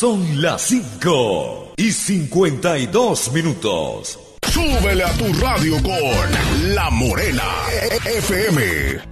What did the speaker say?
Son las 5:52. Súbele a tu radio con La Morena FM.